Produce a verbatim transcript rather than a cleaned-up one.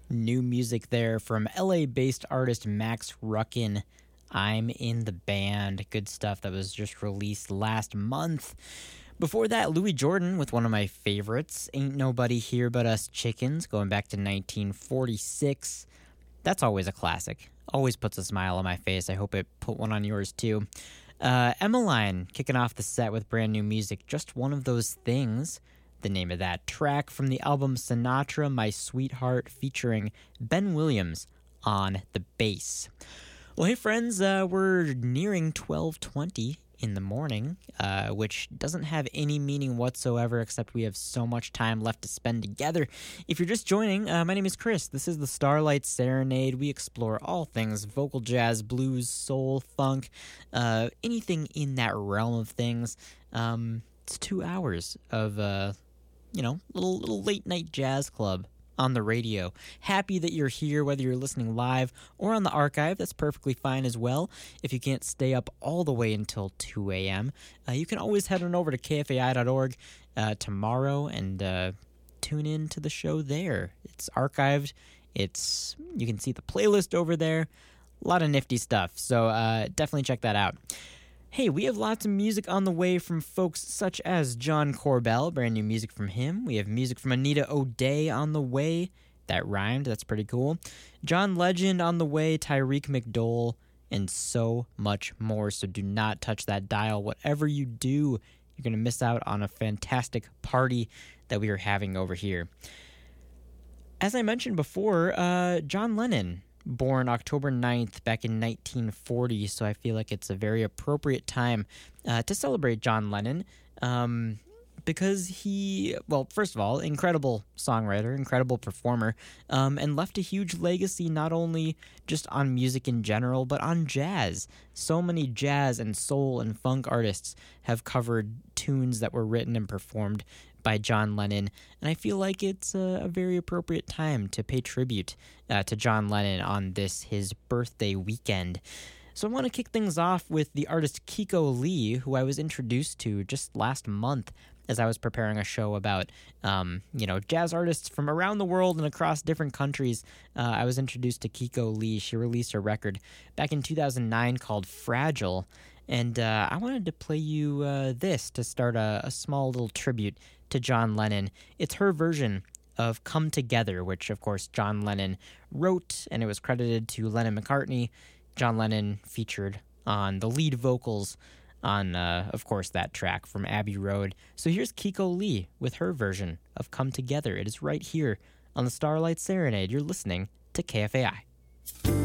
New music there from L A-based artist Max Ruckin. I'm in the Band. Good stuff that was just released last month. Before that, Louis Jordan with one of my favorites, Ain't Nobody Here But Us Chickens, going back to nineteen forty-six. That's always a classic. Always puts a smile on my face. I hope it put one on yours too. Uh, Emmeline kicking off the set with brand new music, Just One of Those Things. The name of that track from the album Sinatra, My Sweetheart, featuring Ben Williams on the bass. Well, hey friends, uh, we're nearing twelve twenty in the morning, uh, which doesn't have any meaning whatsoever, except we have so much time left to spend together. If you're just joining, uh, my name is Chris. This is the Starlight Serenade. We explore all things vocal jazz, blues, soul, funk, uh, anything in that realm of things. Um, it's two hours of... Uh, you know, little little late night jazz club on the radio. Happy that you're here, whether you're listening live or on the archive. That's perfectly fine as well. If you can't stay up all the way until two a.m., uh, you can always head on over to K F A I dot org uh, tomorrow and uh, tune in to the show there. It's archived. It's you can see the playlist over there. A lot of nifty stuff. So uh, definitely check that out. Hey, we have lots of music on the way from folks such as John Corbell, brand new music from him. We have music from Anita O'Day on the way. That rhymed, that's pretty cool. John Legend on the way, Tyreek McDowell, and so much more. So do not touch that dial. Whatever you do, you're going to miss out on a fantastic party that we are having over here. As I mentioned before, uh, John Lennon, born October ninth back in nineteen forty, so I feel like it's a very appropriate time uh, to celebrate John Lennon um, because he, well, first of all, incredible songwriter, incredible performer, um, and left a huge legacy not only just on music in general, but on jazz. So many jazz and soul and funk artists have covered tunes that were written and performed by John Lennon, and I feel like it's a, a very appropriate time to pay tribute uh, to John Lennon on this, his birthday weekend. So I want to kick things off with the artist Kiko Lee, who I was introduced to just last month as I was preparing a show about, um, you know, jazz artists from around the world and across different countries. Uh, I was introduced to Kiko Lee. She released a record back in two thousand nine called Fragile, and uh, I wanted to play you uh, this to start a, a small little tribute to John Lennon. It's her version of Come Together, which, of course, John Lennon wrote, and it was credited to Lennon McCartney. John Lennon featured on the lead vocals on, uh, of course, that track from Abbey Road. So here's Kiko Lee with her version of Come Together. It is right here on the Starlight Serenade. You're listening to K F A I.